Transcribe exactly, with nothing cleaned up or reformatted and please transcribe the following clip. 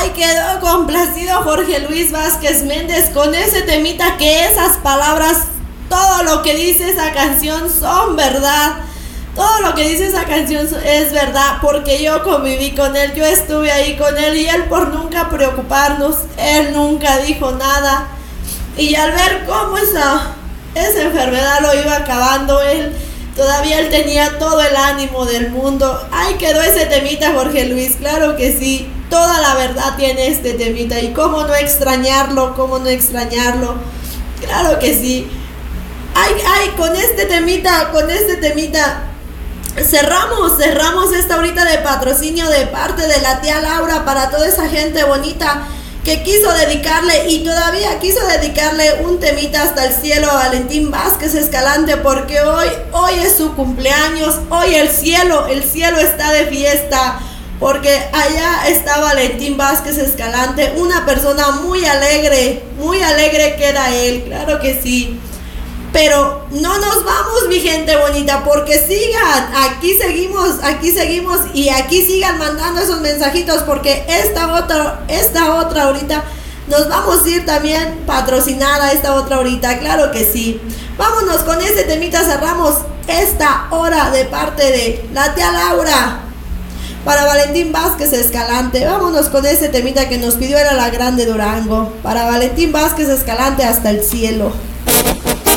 Ay, quedó complacido Jorge Luis Vázquez Méndez con ese temita, que esas palabras, todo lo que dice esa canción son verdad. Todo lo que dice esa canción es verdad, porque yo conviví con él, yo estuve ahí con él, y él, por nunca preocuparnos, él nunca dijo nada. Y al ver cómo esa, esa enfermedad lo iba acabando, él todavía él tenía todo el ánimo del mundo. Ay, quedó ese temita, Jorge Luis, claro que sí. Toda la verdad tiene este temita, y cómo no extrañarlo, cómo no extrañarlo. Claro que sí. Ay, ay, con este temita, con este temita cerramos, cerramos esta horita de patrocinio de parte de la tía Laura para toda esa gente bonita que quiso dedicarle y todavía quiso dedicarle un temita hasta el cielo a Valentín Vázquez Escalante, porque hoy, hoy es su cumpleaños, hoy el cielo, el cielo está de fiesta, porque allá está Valentín Vázquez Escalante, una persona muy alegre, muy alegre que era él, claro que sí. Pero no nos vamos, mi gente bonita, porque sigan, aquí seguimos, aquí seguimos y aquí sigan mandando esos mensajitos, porque esta otra, esta otra ahorita nos vamos a ir también patrocinada, esta otra ahorita, claro que sí. Vámonos con este temita, cerramos esta hora de parte de la tía Laura para Valentín Vázquez Escalante. Vámonos con ese temita que nos pidió, era la Grande Durango, para Valentín Vázquez Escalante, hasta el cielo.